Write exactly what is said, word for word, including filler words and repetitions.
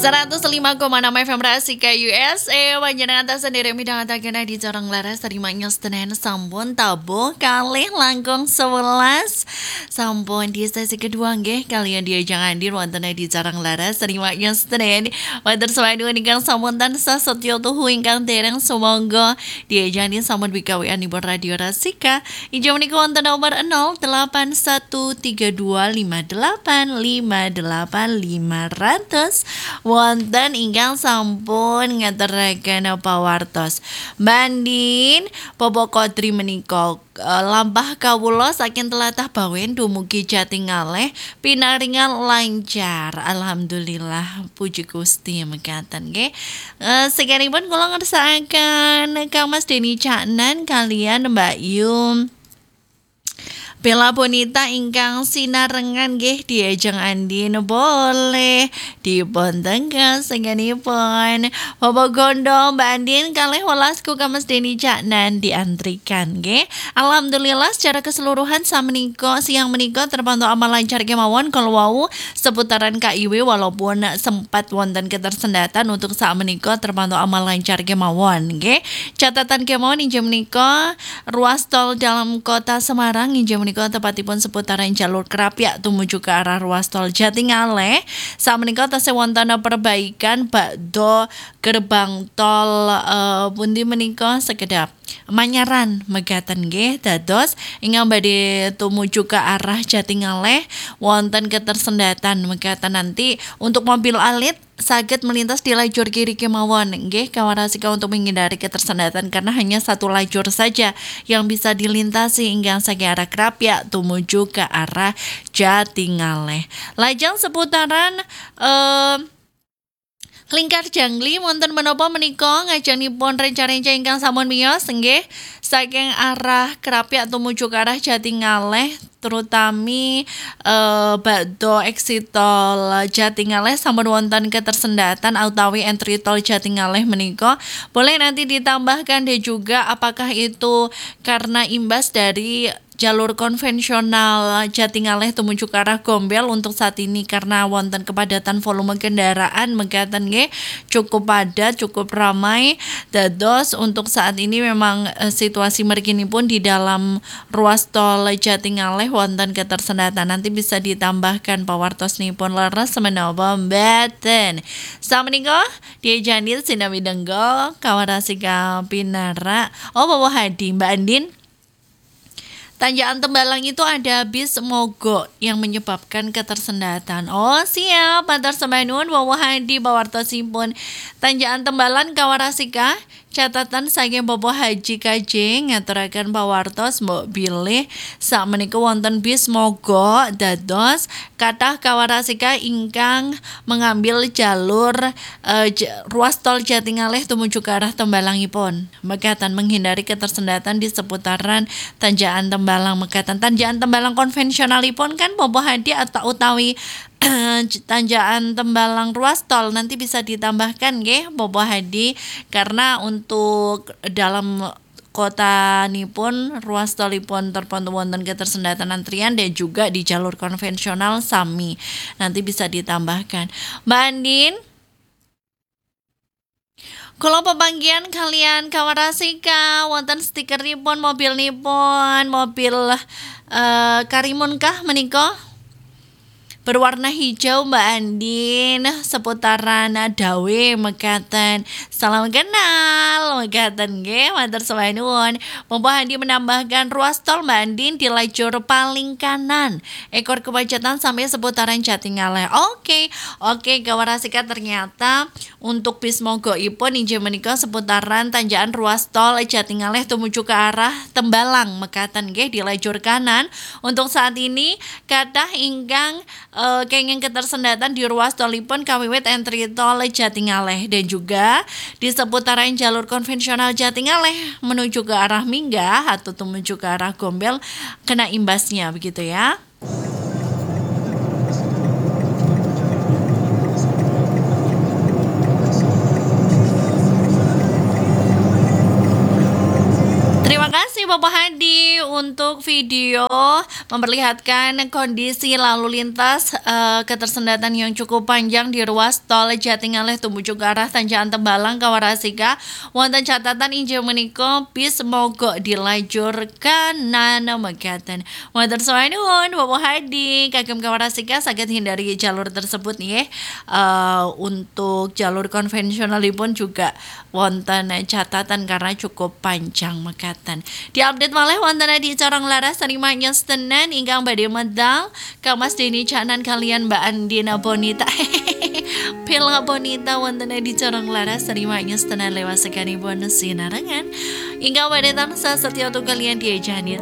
seratus lima koma enam F M Rasika U S A Panjenengan tak sendiri midang atagana di Jarang Laras Terimanya Senin sampun tabuh kali langkung sebelas sampun di sesi kedua nggih kalian dia jangan dir wonten di Jarang Laras Terimanya Senin wonten sawadu ingkang sampun tansah setya tuhu ingkang dereng sumangga dia jangan sampun bikawian ibu radio Rasika injang menika wonten nomor nol delapan satu tiga dua lima delapan lima delapan lima ratus wonten ingkang sampun ngaturaken pawartos Bandin Bobo Kodri menika lampah kawula saking tlatah Bawen dumugi Jatingaleh pinaringan lancar alhamdulillah puji Gusti mekaten nggih. E, Sekaripun kula ngersakaken Kang Mas Deni Caknan kalian Mbak Yum Bella Bonita ingkang sinarengan nggih diajeng Andin boleh dipun tengah sengenipun Bapak Gondo Mbak Andin kalih welasku Kang Mas Deni Caknan diantrikan nggih. Alhamdulillah secara keseluruhan samenika siang menika terpantau aman lancar kemawon kalau wau seputaran K I W walaupun sempat wonten ketersendatan untuk saat menika terpantau aman lancar kemawon nggih. Catatan kemawon injih menika ruas tol dalam kota Semarang injih menika tepatipun seputaran jalur Krapyak tumuju ke arah ruas tol Jatingaleh sak menika tasih wonten perbaikan bakdo gerbang tol uh, pundi menika sekedap Manyaran megaten nggih dados ingkang badhe tumuju ke arah Jatingaleh wonten ketersendatan megaten nanti untuk mobil alit saged melintas di lajur kiri kemawon nggih kawarasika untuk menghindari ketersendatan karena hanya satu lajur saja yang bisa dilintasi ingkang saking arah Krapyak tumuju ke arah Jatingaleh. Lajeng seputaran eh Lingkar Jangli wonten menapa menika ngajanipun renca-renca ingkang sampun miyos nggih saking arah Krapyak tumuju ke arah Jatingaleh terutami eh, bakdo exit tol Jatingaleh sampun wonten ketersendatan utawi entry tol Jatingaleh menika boleh nanti ditambahkan dan juga apakah itu karena imbas dari jalur konvensional Jatingaleh tumuju ke arah Gombel untuk saat ini karena wonten kepadatan volume kendaraan mekaten nggih cukup padat cukup ramai dados untuk saat ini memang e, situasi merikinipun di dalam ruas tol Jatingaleh wonten ketersendatan nanti bisa ditambahkan pawartosnipun leres menawa mboten samenika dia janji sinami denggo kawarasika pinara oh Bapak Hadi Mbak Andin Tanjakan Tembalang itu ada bis mogok yang menyebabkan ketersendatan. Oh siap, Pantar Sembanun, Wawa Hadi, Bawartosipun. Tanjakan Tembalang, Kawarasika, catatan saking Bapak Haji K J ngaturaken pawartos mbok bilih sak menika wonten bis mogok dados kathah kawarasika ingkang mengambil jalur uh, j- ruas tol Jatingaleh tumuju ke arah Tembalangipun. Mekaten menghindari ketersendatan di seputaran Tanjakan Tembalang mekaten Tanjakan Tembalang konvensionalipun kan Bapak Hadi atau utawi Tanjakan Tembalang ruas tol nanti bisa ditambahkan nggih Bapak Hadi karena untuk dalam kota nipun ruas tolipun terpantau wonten ketersendatan antrian dan juga di jalur konvensional sami nanti bisa ditambahkan. Mbak Andin kalau pepanggian kalian kawarasika wonten stiker nipun mobil nipun mobil uh, Karimun kah menika berwarna hijau Mbak Andin seputaran Dawe mekaten salam kenal mekaten nggih matur suwun Bapak Hadi menambahkan ruas tol Mbak Andin di lajur paling kanan ekor kemacetan sampai seputaran Jatingaleh. Oke oke kawarasika ternyata untuk bis mogokipun injih menika seputaran tanjakan ruas tol Jatingaleh tumuju ke arah Tembalang mekaten nggih di lajur kanan untuk saat ini kathah ingkang Uh, kenging ketersendatan di ruas tolipun kawiwit entry tol Jatingaleh dan juga di seputaran jalur konvensional Jatingaleh menuju ke arah Minggah atau menuju ke arah Gombel kena imbasnya begitu ya. Terima kasih Bapak Hadi untuk video memperlihatkan kondisi lalu lintas uh, ketersendatan yang cukup panjang di ruas tol Jatingaleh tumuju ke arah Tanjakan Tembalang Kawarasika. Wonten catatan injil menika bis mogok di lajur kanan mekaten. Wonten soal nuhun Bapak Hadi kagem Kawarasika saged hindari jalur tersebut nih. Uh, untuk jalur konvensionalipun juga wonten catatan karena cukup panjang mekaten. Diupdate malih wonten di Corong Laras terima nyestenan ingkang badhe medal Kang Mas Deni Canan kalian Mbak Andina Bonita. Pila Bonita wonten di Corong Laras terima nyestenan lewat sekali bonus sinarangan. Ingkang badhe tansah setya untuk kalian diajani